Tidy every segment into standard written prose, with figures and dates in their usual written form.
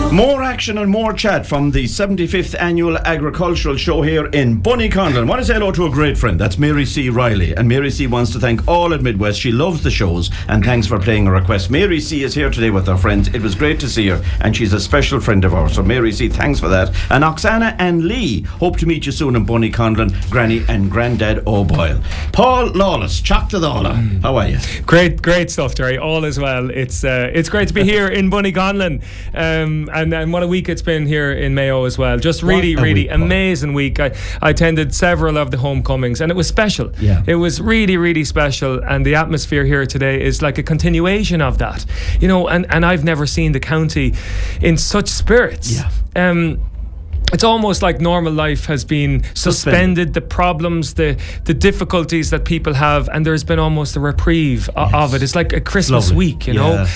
More action and more chat from the 75th Annual Agricultural Show here in Bunnyconlon. I want to say hello to a great friend. That's Mary C. Riley. And Mary C. wants to thank all at Midwest. She loves the shows and thanks for playing a request. Mary C. is here today with her friends. It was great to see her and she's a special friend of ours. So Mary C., thanks for that. And Oksana and Lee, hope to meet you soon in Bunnyconlon. Granny and Grandad O'Boyle. Paul Lawless, Chuck the Dollar. How are you? Great stuff, Jerry. All is well. It's great to be here in Bunnyconlon. And what a week it's been here in Mayo as well. Just really amazing week. I attended several of the homecomings and it was special. Yeah. It was really special, and the atmosphere here today is like a continuation of that. You know, and I've never seen the county in such spirits. Yeah. It's almost like normal life has been suspended. The problems, the difficulties that people have, and there's been almost a reprieve of it. It's like a Christmas week, you know.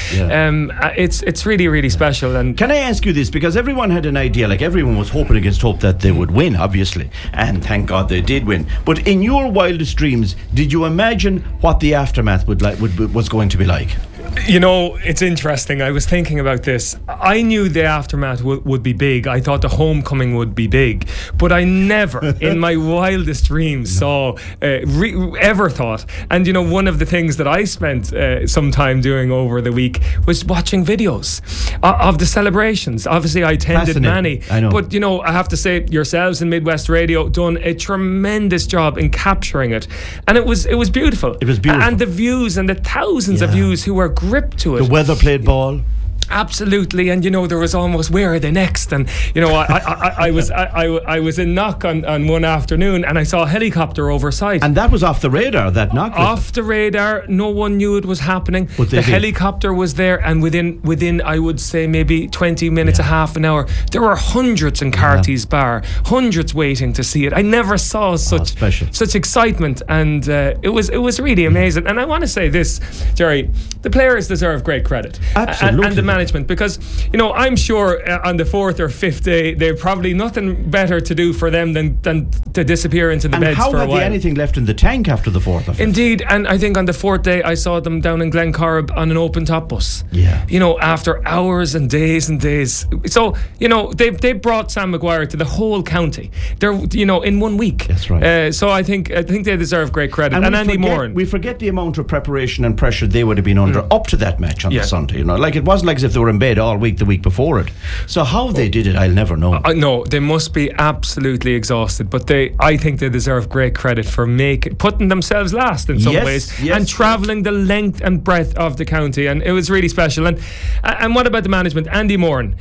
It's really special. And can I ask you this, because everyone had an idea, like everyone was hoping against hope that they would win, obviously, and thank God they did win. But in your wildest dreams, did you imagine what the aftermath was going to be like? You know, it's interesting. I was thinking about this. I knew the aftermath would be big. I thought the homecoming would be big, but I never in my wildest dreams ever thought. And you know, one of the things that I spent some time doing over the week was watching videos of the celebrations. Obviously I attended many, I know. But you know, I have to say, yourselves in Midwest Radio done a tremendous job in capturing it, and it was beautiful. It was beautiful. And the views and the thousands of views who were gripped to it. The weather played ball. Absolutely, and you know, there was almost, where are they next? And you know, I was in Knock on one afternoon, and I saw a helicopter oversight. And that was off the radar. That Knock. Off the radar, no one knew it was happening. But the helicopter was there, and within I would say maybe 20 minutes, a half an hour, there were hundreds in Carty's Bar, hundreds waiting to see it. I never saw such excitement, and it was really amazing. And I want to say this, Jerry, the players deserve great credit. Absolutely. And the management, because you know, I'm sure on the fourth or fifth day they've probably nothing better to do for them than to disappear into the beds for a while. And how had they anything left in the tank after the fourth or fifth? Indeed, and I think on the fourth day I saw them down in Glencorrib on an open top bus. Yeah. You know, after hours and days and days. So you know, they brought Sam Maguire to the whole county. They're, you know, in 1 week. That's right. So I think they deserve great credit. And Andy Moran. We forget the amount of preparation and pressure they would have been under up to that match on the Sunday. You know, like it wasn't like as if they were in bed all week the week before it. So how they did it, I'll never know. No, they must be absolutely exhausted, but I think they deserve great credit for putting themselves last in some ways, and travelling the length and breadth of the county, and it was really special. And what about the management? Andy Moran,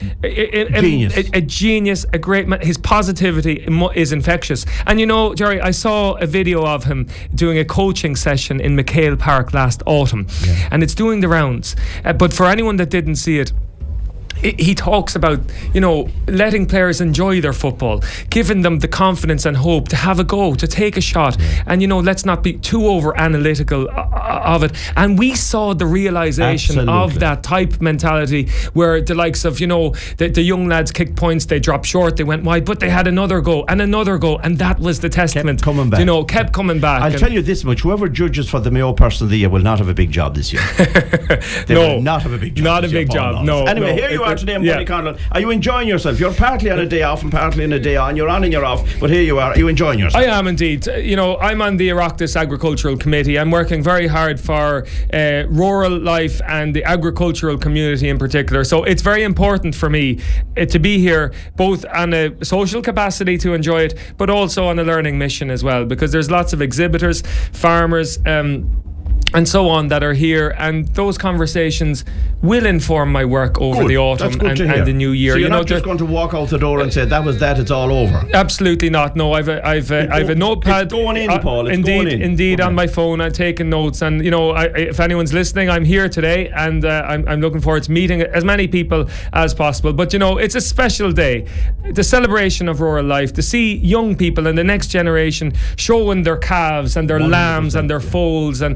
a genius, a great man. His positivity is infectious. And you know, Jerry, I saw a video of him doing a coaching session in McHale Park last autumn, and it's doing the rounds. But for anyone that didn't see it, he talks about, you know, letting players enjoy their football, giving them the confidence and hope to have a go, to take a shot, and you know, let's not be too over analytical of it. And we saw the realisation of that type mentality, where the likes of, you know, the young lads kicked points, they dropped short, they went wide, but they had another go, and that was the testament. Kept coming back. You know, kept coming back. I'll tell you this much: whoever judges for the Mayo Person of the Year will not have a big job this year. They will not have a big job. Not a big job. No. Anyway, here you are today in Bunnyconlon. Are you enjoying yourself? You're partly on a day off and partly on a day on. You're on and you're off, but here you are. Are you enjoying yourself? I am indeed. You know, I'm on the Oireachtas Agricultural Committee. I'm working very hard for rural life and the agricultural community in particular. So it's very important for me to be here, both on a social capacity to enjoy it, but also on a learning mission as well, because there's lots of exhibitors, farmers, and so on that are here, and those conversations will inform my work over the autumn and the new year. So you're not just going to walk out the door and say that was that, it's all over. Absolutely not. No, I've a notepad. It's going in, Paul. Indeed, on my phone. I'm taking notes, and you know, if anyone's listening, I'm here today, and I'm looking forward to meeting as many people as possible. But you know, it's a special day, the celebration of rural life, to see young people and the next generation showing their calves and their 100%, lambs and their foals, and you know.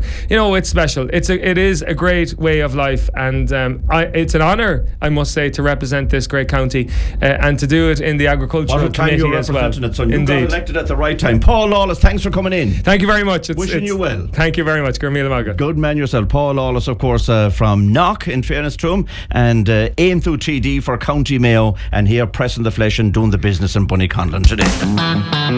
No, it's special. It is a great way of life, and it's an honour, I must say, to represent this great county and to do it in the agricultural committee as well. It, son. You got elected at the right time. Paul Lawless, thanks for coming in. Thank you very much. Wishing you well. Thank you very much. Good man yourself. Paul Lawless, of course, from Knock, in fairness to him, and aim through TD for County Mayo, and here pressing the flesh and doing the business in Bunnyconlon today.